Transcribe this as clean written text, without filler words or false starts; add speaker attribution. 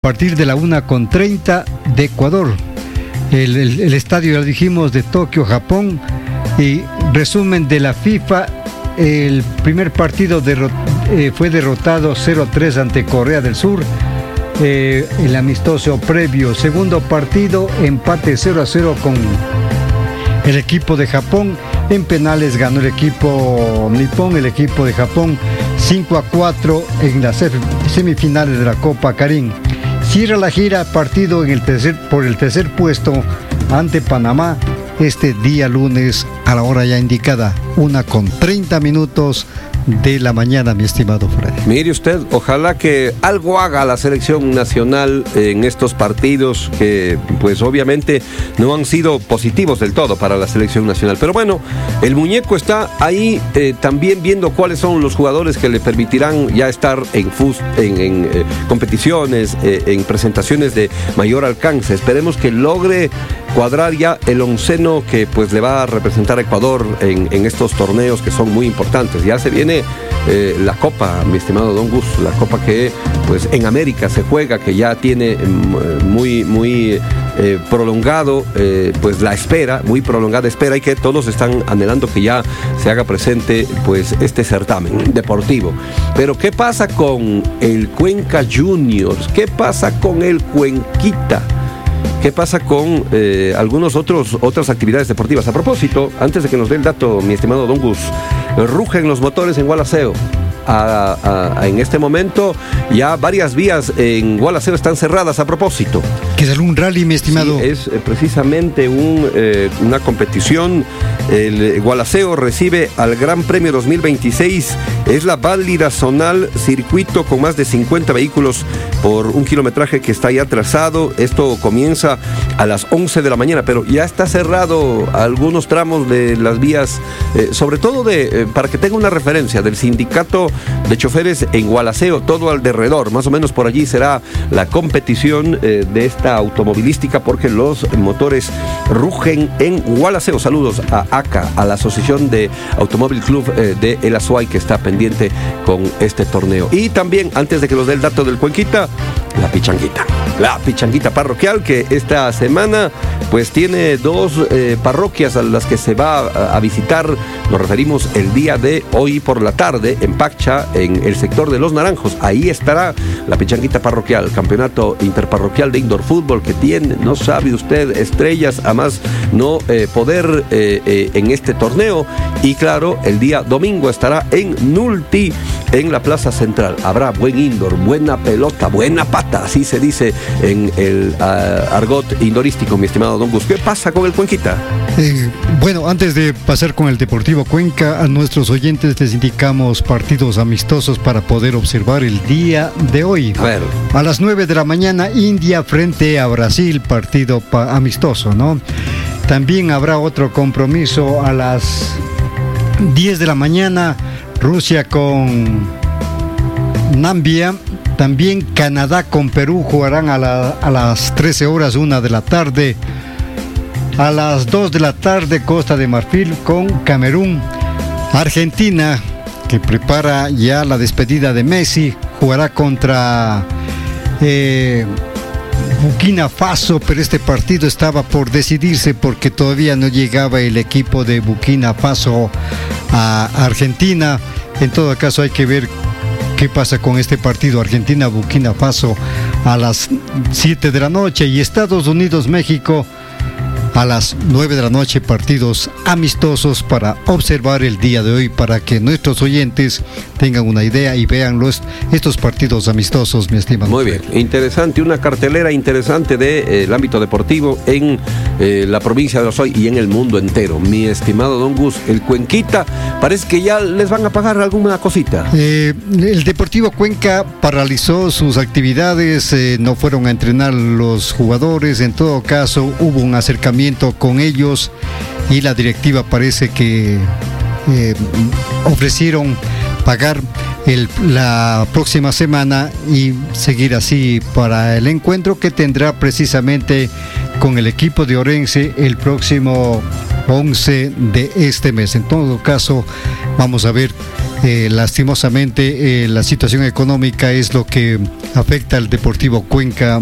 Speaker 1: A partir de la 1:30 de Ecuador. El estadio, ya dijimos, de Tokio, Japón. Y resumen de la FIFA: el primer partido fue derrotado 0-3 ante Corea del Sur. El amistoso previo. Segundo partido, empate 0-0 con el equipo de Japón. En penales ganó el equipo nipón, el equipo de Japón 5-4 en las semifinales de la Copa Karin. Cierra la gira partido por el tercer puesto ante Panamá este día lunes a la hora ya indicada, 1:30 de la mañana, mi estimado Freddy.
Speaker 2: Mire usted, ojalá que algo haga la selección nacional en estos partidos que pues obviamente no han sido positivos del todo para la selección nacional, pero bueno, el muñeco está ahí también viendo cuáles son los jugadores que le permitirán ya estar en competiciones, en presentaciones de mayor alcance. Esperemos que logre cuadrar ya el onceno que pues le va a representar a Ecuador en estos torneos que son muy importantes. Ya se viene la Copa, mi estimado Don Gus, la Copa que pues en América se juega, que ya tiene muy prolongado pues la espera, muy prolongada espera, y que todos están anhelando que ya se haga presente pues este certamen deportivo. Pero ¿qué pasa con el Cuenca Juniors? ¿Qué pasa con el Cuenquita? ¿Qué pasa con otras actividades deportivas? A propósito, antes de que nos dé el dato, mi estimado Don Gus, rugen los motores en Gualaceo. En este momento ya varias vías en Gualaceo están cerradas a propósito.
Speaker 1: ¿Qué es un rally, mi estimado?
Speaker 2: Sí, es precisamente una competición. El Gualaceo recibe al Gran Premio 2026. Es la válida zonal circuito con más de 50 vehículos por un kilometraje que está ya trazado. Esto comienza a las 11 de la mañana, pero ya está cerrado algunos tramos de las vías, sobre todo para que tenga una referencia del sindicato de choferes en Gualaceo, todo alrededor, más o menos por allí será la competición de esta automovilística, porque los motores rugen en Gualaceo. Saludos a ACA, a la Asociación de Automóvil Club de El Azuay, que está pendiente con este torneo. Y también, antes de que nos dé el dato del Cuenquita, la pichanguita parroquial, que esta semana pues tiene dos parroquias a las que se va a visitar. Nos referimos el día de hoy por la tarde en Paccha, en el sector de Los Naranjos. Ahí estará la pichanguita parroquial, campeonato interparroquial de indoor fútbol que tiene, no sabe usted, estrellas a más no poder en este torneo. Y claro, el día domingo estará en Nulti, en la Plaza Central. Habrá buen indoor, buena pelota, buena pata, así se dice en el argot indorístico, mi estimado Don Gus. ¿Qué pasa con el Cuenquita?
Speaker 1: Bueno, antes de pasar con el Deportivo Cuenca, a nuestros oyentes les indicamos partidos amistosos para poder observar el día de hoy. A las 9 de la mañana, India frente a Brasil, partido amistoso, ¿no? También habrá otro compromiso a las 10 de la mañana, Rusia con Namibia. También Canadá con Perú jugarán a las 13 horas, 1 de la tarde. A las 2 de la tarde, Costa de Marfil con Camerún. Argentina, que prepara ya la despedida de Messi, jugará contra Burkina Faso, pero este partido estaba por decidirse porque todavía no llegaba el equipo de Burkina Faso a Argentina. En todo caso, hay que ver qué pasa con este partido. Argentina-Burkina Faso a las 7 de la noche, y Estados Unidos-México a las 9 de la noche, partidos amistosos para observar el día de hoy, para que nuestros oyentes tengan una idea y vean estos partidos amistosos, mi estimado.
Speaker 2: Muy bien, interesante, una cartelera interesante del ámbito deportivo en la provincia de Azuay y en el mundo entero. Mi estimado Don Gus, el Cuenquita, parece que ya les van a pagar alguna cosita.
Speaker 1: El Deportivo Cuenca paralizó sus actividades, no fueron a entrenar los jugadores. En todo caso, hubo un acercamiento con ellos y la directiva parece que ofrecieron pagar la próxima semana y seguir así para el encuentro que tendrá precisamente con el equipo de Orense el próximo 11 de este mes. En todo caso, vamos a ver, lastimosamente la situación económica es lo que afecta al Deportivo Cuenca